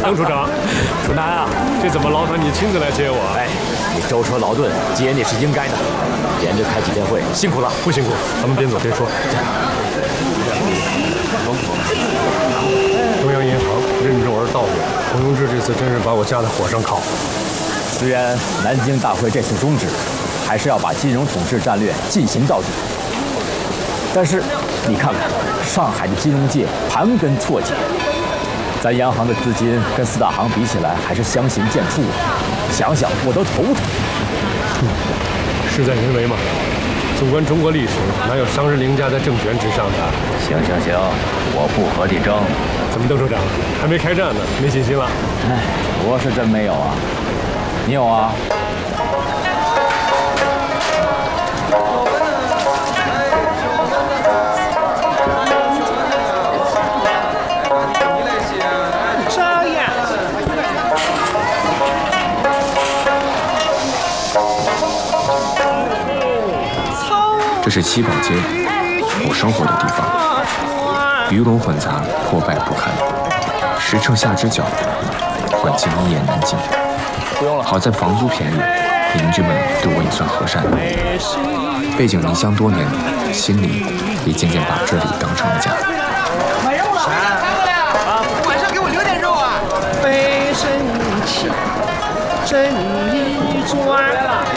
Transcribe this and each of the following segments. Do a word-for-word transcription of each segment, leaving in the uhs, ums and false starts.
邓处长，处南啊，这怎么劳烦你亲自来接我？ 哎，你舟车劳顿，接你是应该的。连着开几天会，辛苦了。 不辛苦，咱们边走边说。中央银行任重而道远，洪永志这次真是把我架在火上烤。 虽然南京大会这次终止，还是要把金融统治战略进行到底。但是你看看，上海的金融界盘根错节，咱央行的资金跟四大行比起来，还是相形见绌。想想我都头疼。 嗯，事在人为嘛。纵观中国历史，哪有商人凌驾在政权之上的？ 行行行，我不和你争。 怎么，邓处长还没开战呢，没信心了？ 哎，我是真没有啊。你有啊？ 这是七宝街，我生活的地方，鱼龙混杂，破败不堪。实测下只脚，环境一言难尽。 不用了， 好在房租便宜，邻居们对我也算和善。背井离乡多年，心里也渐渐把这里当成了家。 买肉了，来过来啊！晚上给我留点肉啊！飞身起，正一转。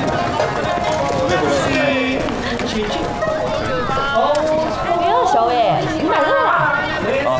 哎呦，小伟，你咋热了？ 啊。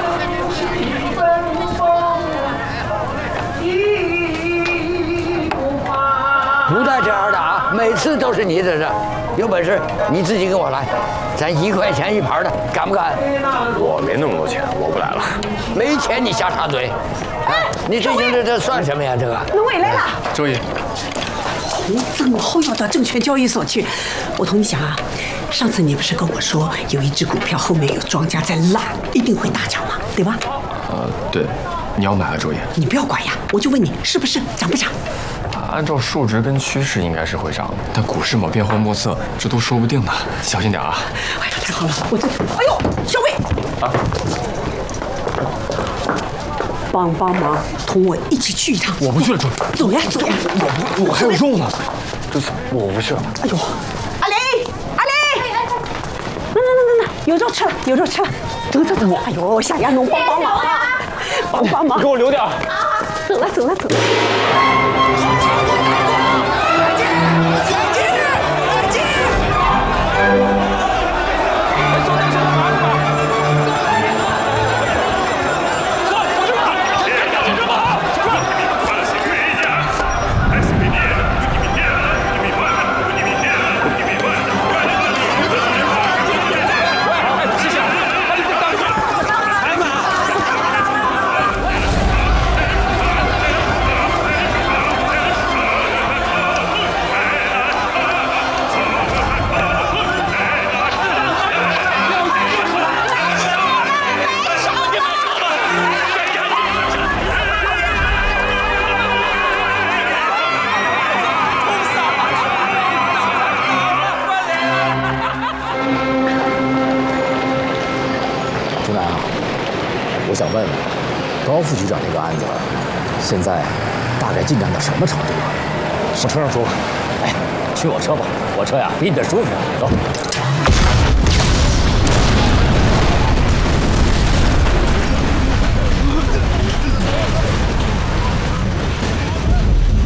不带这样的啊！每次都是你在这，有本事你自己跟我来，咱一块钱一盘的，敢不敢？ 我没那么多钱，我不来了。 没钱你瞎插嘴！哎，你这这这算什么呀？这个。 农委来了。 周爷。 洪曾往后要到证券交易所去，我同你讲啊，上次你不是跟我说有一只股票后面有庄家在拉，一定会大涨吗？对吧？ 呃，对，你要买啊，周爷。 你不要管呀，我就问你是不是涨不涨？ 按照数值跟趋势应该是会涨，但股市嘛变幻莫测，这都说不定的，小心点啊！ 哎呀，太好了，我这，哎呦，小魏啊，帮帮忙，同我一起去一趟。 我不去了，周爷。 走呀，走呀！ 我我还有肉呢，这次我不去了。 哎呦，阿雷，阿雷，那那那那那，有肉吃了，有肉吃了，走走走！哎呦，小鸭农帮帮忙啊，帮帮忙！ 给我留点。 走了走了走了。 想问问高副局长这个案子，现在大概进展到什么程度了？ 往车上说吧。 哎，去我车吧，我车呀比你这舒服。走。